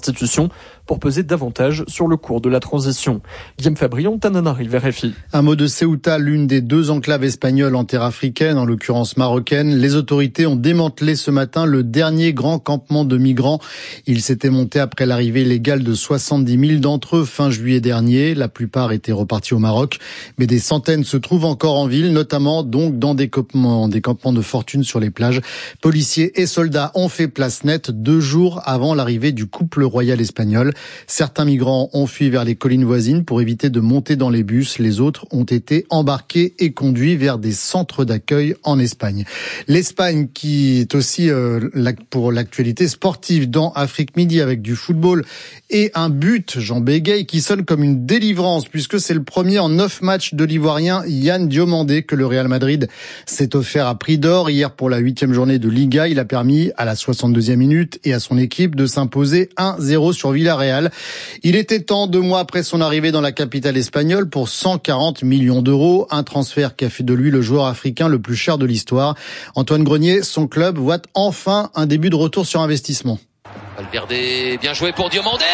institutions pour peser davantage sur le cours de la transition. Guillaume Fabrion, Tananarive, RFI. Un mot de Ceuta, l'une des 2 enclaves espagnoles en terre africaine, en l'occurrence marocaine. Les autorités ont démantelé ce matin le dernier grand campement de migrants. Il s'était monté après l'arrivée illégale de 70 000 d'entre eux fin juillet dernier. La plupart étaient repartis au Maroc, mais des centaines se trouvent encore en ville, notamment donc dans des campements de fortune sur les plages. Policiers et soldats ont fait place nette 2 jours avant l'arrivée du couple royal espagnol. Certains migrants ont fui vers les collines voisines pour éviter de monter dans les bus. Les autres ont été embarqués et conduits vers des centres d'accueil en Espagne. L'Espagne qui est aussi pour l'actualité sportive dans Afrique Midi avec du football et un but, Jean Bégueil, qui sonne comme une délivrance puisque c'est le premier en 9 matchs de l'Ivoirien Yann Diomandé que le Real Madrid s'est offert à prix d'or hier pour la 8e journée de Liga. Il a permis à la 62e minute et à son équipe de s'imposer 1-0 sur Villarreal. Il était temps 2 mois après son arrivée dans la capitale espagnole pour 140 millions d'euros, un transfert qui a fait de lui le joueur africain le plus cher de l'histoire. Antoine Grenier, son club voit enfin un début de retour sur investissement. Valverde, bien joué pour Diomandé.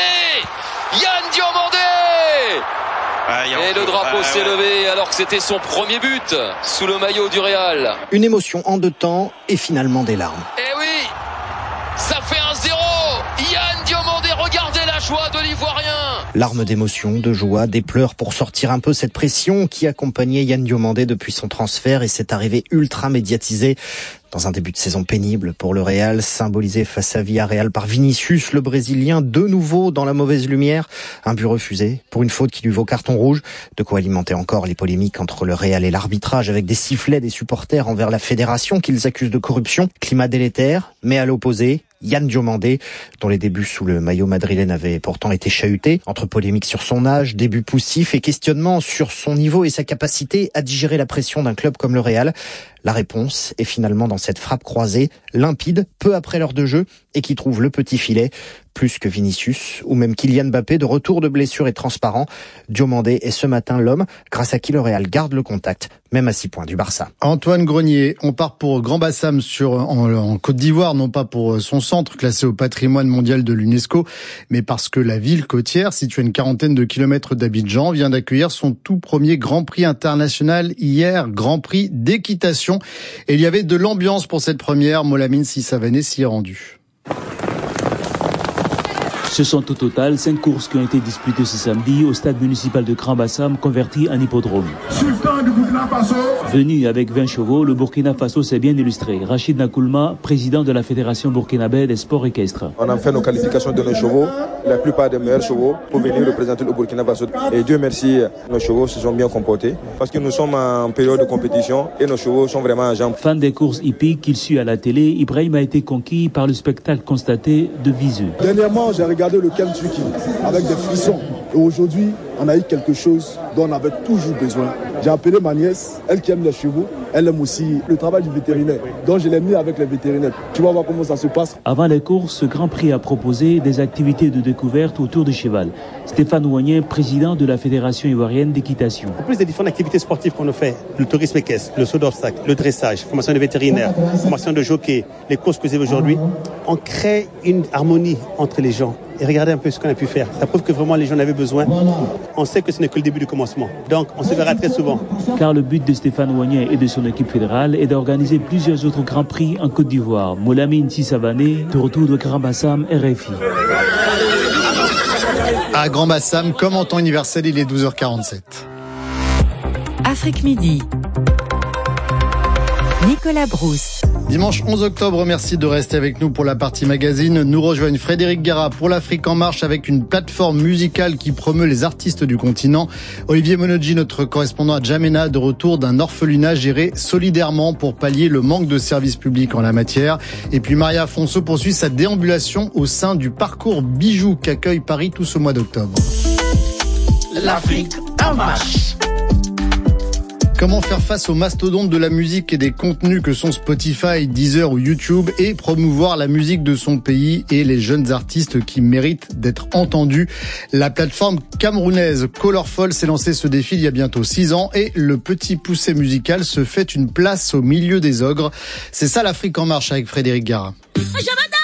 Yann Diomandé. Et le drapeau s'est levé alors que c'était son premier but sous le maillot du Real. Une émotion en 2 temps et finalement des larmes. Eh oui, ça fait 1-0. Yann Diomandé, regardez la joie de l'Ivoirien. Larmes d'émotion, de joie, des pleurs pour sortir un peu cette pression qui accompagnait Yann Diomandé depuis son transfert et cette arrivée ultra médiatisée. Dans un début de saison pénible pour le Real, symbolisé face à Villarreal par Vinicius, le Brésilien, de nouveau dans la mauvaise lumière. Un but refusé pour une faute qui lui vaut carton rouge. De quoi alimenter encore les polémiques entre le Real et l'arbitrage avec des sifflets des supporters envers la fédération qu'ils accusent de corruption. Climat délétère, mais à l'opposé, Yann Diomandé, dont les débuts sous le maillot madrilène avaient pourtant été chahutés. Entre polémiques sur son âge, débuts poussifs et questionnements sur son niveau et sa capacité à digérer la pression d'un club comme le Real. La réponse est finalement dans cette frappe croisée, limpide, peu après l'heure de jeu, et qui trouve le petit filet. Plus que Vinicius, ou même Kylian Mbappé, de retour de blessure et transparent. Diomandé est ce matin l'homme, grâce à qui le Real garde le contact, même à 6 points du Barça. Antoine Grenier, on part pour Grand Bassam en Côte d'Ivoire, non pas pour son centre, classé au patrimoine mondial de l'UNESCO, mais parce que la ville côtière, située à une quarantaine de kilomètres d'Abidjan, vient d'accueillir son tout premier Grand Prix international hier, Grand Prix d'équitation. Et il y avait de l'ambiance pour cette première, Molamine Sissavané s'y est rendu. Ce sont au total 5 courses qui ont été disputées ce samedi au stade municipal de Grand Bassam, converti en hippodrome. Venu avec 20 chevaux, le Burkina Faso s'est bien illustré. Rachid Nakoulma, président de la Fédération burkinabé des sports équestres. On a fait nos qualifications de nos chevaux, la plupart des meilleurs chevaux, pour venir représenter le Burkina Faso. Et Dieu merci, nos chevaux se sont bien comportés, parce que nous sommes en période de compétition et nos chevaux sont vraiment à jambes. Fan des courses hippiques qu'il suit à la télé, Ibrahim a été conquis par le spectacle constaté de visu. Dernièrement, j'ai regardé le Kentucky avec des frissons. Et aujourd'hui, on a eu quelque chose dont on avait toujours besoin. J'ai appelé ma nièce, elle qui aime les chevaux, elle aime aussi le travail du vétérinaire. Donc je l'ai mis avec les vétérinaires. Tu vas voir comment ça se passe. Avant les courses, ce Grand Prix a proposé des activités de découverte autour du cheval. Stéphane Ouagnin, président de la Fédération ivoirienne d'équitation. En plus des différentes activités sportives qu'on a fait, le tourisme équestre, le saut d'obstacles, le dressage, formation de vétérinaires, formation de jockey, les courses que vous avez aujourd'hui, on crée une harmonie entre les gens. Et regardez un peu ce qu'on a pu faire. Ça prouve que vraiment les gens en avaient besoin. On sait que ce n'est que le début du commencement. Donc on se verra très souvent. Car le but de Stéphane Ouagnin et de son équipe fédérale est d'organiser plusieurs autres Grands Prix en Côte d'Ivoire. Molamine Sissavané, de retour de Grand Bassam, RFI. À Grand Bassam, comme en temps universel, il est 12h47. Afrique Midi. Nicolas Brousse. Dimanche 11 octobre, merci de rester avec nous pour la partie magazine. Nous rejoignent Frédéric Guerra pour l'Afrique en marche avec une plateforme musicale qui promeut les artistes du continent. Olivier Monodji, notre correspondant à Djamena, de retour d'un orphelinat géré solidairement pour pallier le manque de services publics en la matière. Et puis Maria Afonso poursuit sa déambulation au sein du parcours Bijoux qu'accueille Paris tout ce mois d'octobre. L'Afrique en marche. Comment faire face aux mastodontes de la musique et des contenus que sont Spotify, Deezer ou YouTube et promouvoir la musique de son pays et les jeunes artistes qui méritent d'être entendus. La plateforme camerounaise Colorful s'est lancée ce défi il y a bientôt 6 ans et le petit poussé musical se fait une place au milieu des ogres. C'est ça l'Afrique en marche avec Frédéric Guerra.